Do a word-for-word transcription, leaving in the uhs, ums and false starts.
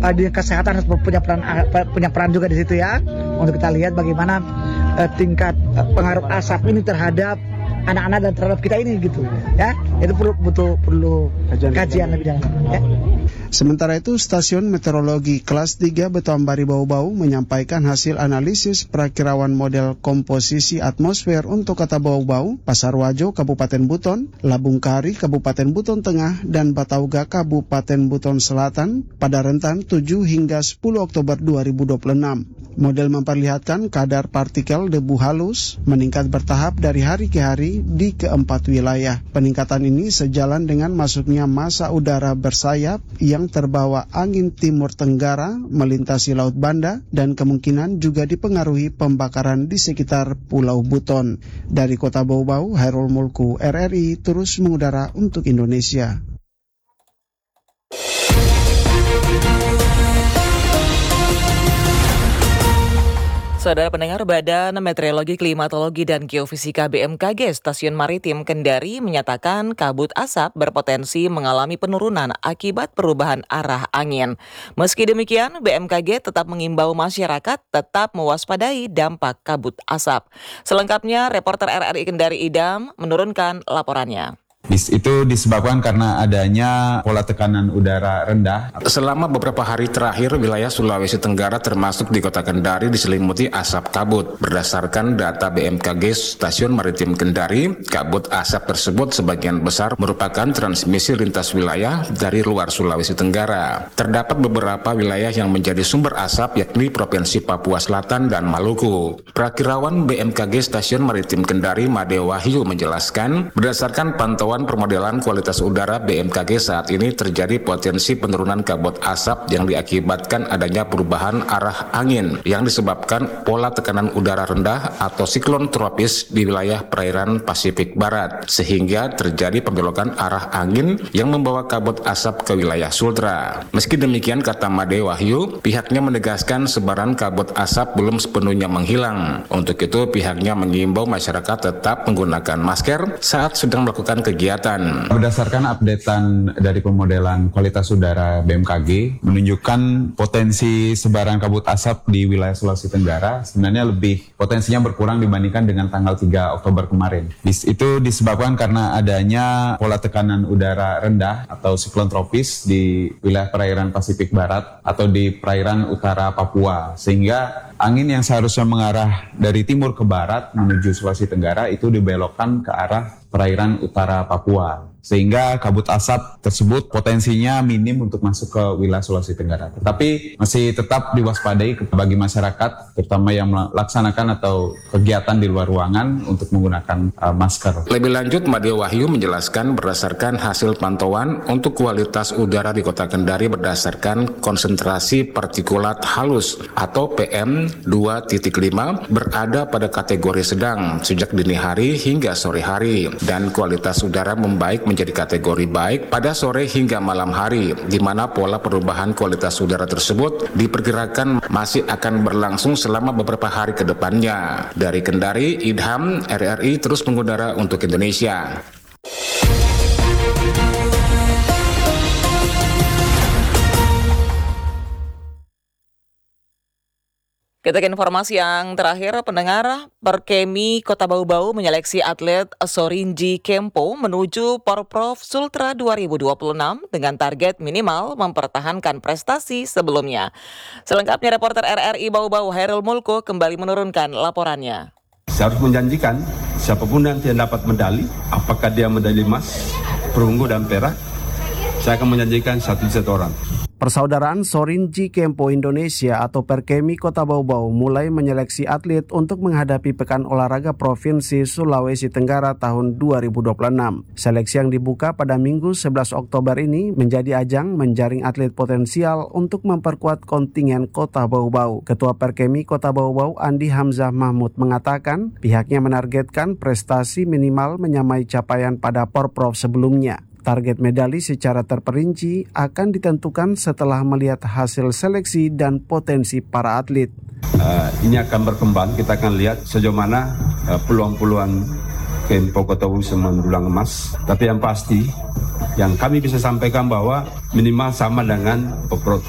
uh, di kesehatan harus punya peran uh, punya peran juga di situ ya, untuk kita lihat bagaimana uh, tingkat uh, pengaruh asap ini terhadap anak-anak dan terhadap kita ini gitu ya. Itu perlu butuh perlu kajian, kajian lebih dalam ya. Sementara itu, Stasiun Meteorologi Kelas tiga Betoambari Bau-Bau menyampaikan hasil analisis perakiraan model komposisi atmosfer untuk kota Bau-Bau, Pasarwajo, Kabupaten Buton, Labungkari, Kabupaten Buton Tengah, dan Batauga, Kabupaten Buton Selatan pada rentan tujuh hingga sepuluh Oktober dua ribu dua puluh enam. Model memperlihatkan kadar partikel debu halus meningkat bertahap dari hari ke hari di keempat wilayah. Peningkatan ini sejalan dengan masuknya massa udara bersayap yang terbawa angin timur tenggara melintasi Laut Banda dan kemungkinan juga dipengaruhi pembakaran di sekitar Pulau Buton. Dari Kota Bau-Bau, Hairul Mulku, R R I terus mengudara untuk Indonesia. Saudara pendengar, Badan Meteorologi, Klimatologi, dan Geofisika B M K G Stasiun Maritim Kendari menyatakan kabut asap berpotensi mengalami penurunan akibat perubahan arah angin. Meski demikian, B M K G tetap mengimbau masyarakat tetap mewaspadai dampak kabut asap. Selengkapnya, reporter R R I Kendari Idam menurunkan laporannya. Itu disebabkan karena adanya pola tekanan udara rendah. Selama beberapa hari terakhir, wilayah Sulawesi Tenggara termasuk di Kota Kendari diselimuti asap kabut. Berdasarkan data B M K G Stasiun Maritim Kendari, kabut asap tersebut sebagian besar merupakan transmisi lintas wilayah dari luar Sulawesi Tenggara. Terdapat beberapa wilayah yang menjadi sumber asap, yakni Provinsi Papua Selatan dan Maluku. Prakirawan B M K G Stasiun Maritim Kendari, Made Wahyu, menjelaskan, berdasarkan pantauan permodelan kualitas udara B M K G saat ini terjadi potensi penurunan kabut asap yang diakibatkan adanya perubahan arah angin yang disebabkan pola tekanan udara rendah atau siklon tropis di wilayah perairan Pasifik Barat, sehingga terjadi pembelokan arah angin yang membawa kabut asap ke wilayah Sultra. Meski demikian, kata Made Wahyu, pihaknya menegaskan sebaran kabut asap belum sepenuhnya menghilang. Untuk itu, pihaknya mengimbau masyarakat tetap menggunakan masker saat sedang melakukan kegiatan. Berdasarkan updatean dari pemodelan kualitas udara B M K G menunjukkan potensi sebaran kabut asap di wilayah Sulawesi Tenggara sebenarnya lebih potensinya berkurang dibandingkan dengan tanggal tiga Oktober kemarin. Itu disebabkan karena adanya pola tekanan udara rendah atau siklon tropis di wilayah perairan Pasifik Barat atau di perairan utara Papua, sehingga angin yang seharusnya mengarah dari timur ke barat menuju Sulawesi Tenggara itu dibelokkan ke arah perairan utara Papua, sehingga kabut asap tersebut potensinya minim untuk masuk ke wilayah Sulawesi Tenggara. Tetapi masih tetap diwaspadai bagi masyarakat, terutama yang melaksanakan atau kegiatan di luar ruangan untuk menggunakan uh, masker. Lebih lanjut, Made Wahyu menjelaskan berdasarkan hasil pantauan untuk kualitas udara di Kota Kendari berdasarkan konsentrasi partikulat halus atau P M dua titik lima berada pada kategori sedang sejak dini hari hingga sore hari, dan kualitas udara membaik menjadi kategori baik pada sore hingga malam hari, di mana pola perubahan kualitas udara tersebut diperkirakan masih akan berlangsung selama beberapa hari ke depannya. Dari Kendari, Idham, R R I terus mengudara untuk Indonesia. Kita ke informasi yang terakhir, pendengar. Perkemi Kota Bau-Bau menyeleksi atlet Sorinji Kempo menuju Porprov Sultra dua ribu dua puluh enam dengan target minimal mempertahankan prestasi sebelumnya. Selengkapnya, reporter R R I Bau-Bau Hairul Mulku kembali menurunkan laporannya. Saya harus menjanjikan siapapun nanti yang dapat medali, apakah dia medali emas, perunggu dan perak, saya akan menjanjikan satu-satu orang. Persaudaraan Sorinji Kempo Indonesia atau Perkemi Kota Bau-Bau mulai menyeleksi atlet untuk menghadapi Pekan Olahraga Provinsi Sulawesi Tenggara tahun dua ribu dua puluh enam. Seleksi yang dibuka pada Minggu sebelas Oktober ini menjadi ajang menjaring atlet potensial untuk memperkuat kontingen Kota Bau-Bau. Ketua Perkemi Kota Bau-Bau Andi Hamzah Mahmud mengatakan pihaknya menargetkan prestasi minimal menyamai capaian pada Porprov sebelumnya. Target medali secara terperinci akan ditentukan setelah melihat hasil seleksi dan potensi para atlet. Uh, ini akan berkembang, kita akan lihat sejauh mana uh, peluang-peluang Kempo Kota Bau mendulang emas. Tapi yang pasti, yang kami bisa sampaikan bahwa minimal sama dengan